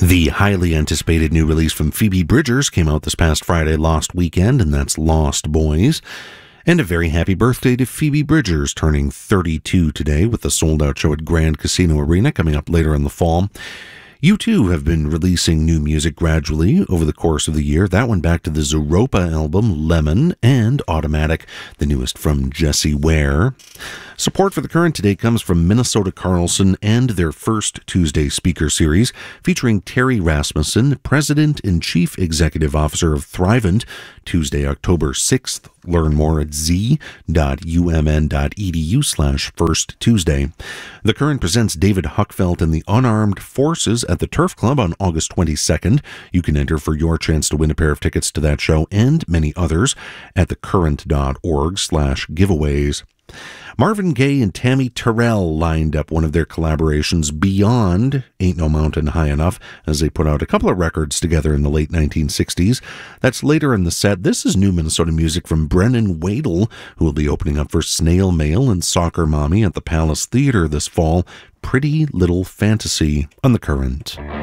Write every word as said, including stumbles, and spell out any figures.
The highly anticipated new release from Phoebe Bridgers came out this past Friday, Lost Weekend, and that's Lost Boys. And a very happy birthday to Phoebe Bridgers, turning thirty-two today with a sold-out show at Grand Casino Arena coming up later in the fall. U two have been releasing new music gradually over the course of the year. That went back to the Zooropa album, Lemon, and Automatic, the newest from Jessie Ware. Support for The Current today comes from Minnesota Carlson and their First Tuesday speaker series, featuring Terry Rasmussen, President and Chief Executive Officer of Thrivent, Tuesday, October sixth. Learn more at z dot u m n dot e d u slash First Tuesday. The Current presents David Huckfelt and the Unarmed Forces at the Turf Club on August twenty-second. You can enter for your chance to win a pair of tickets to that show and many others at thecurrent.org slash giveaways. Marvin Gaye and Tammy Terrell lined up one of their collaborations beyond Ain't No Mountain High Enough as they put out a couple of records together in the late nineteen sixties. That's later in the set. This is new Minnesota music from Brennan Wadle, who will be opening up for Snail Mail and Soccer Mommy at the Palace Theater this fall. Pretty Little Fantasy on The Current.